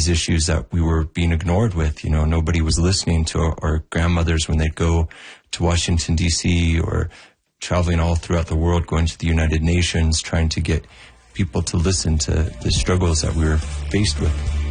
these issues that we were being ignored with. Nobody was listening to our grandmothers when they'd go to Washington, D.C., or traveling all throughout the world, going to the United Nations, trying to get people to listen to the struggles that we were faced with.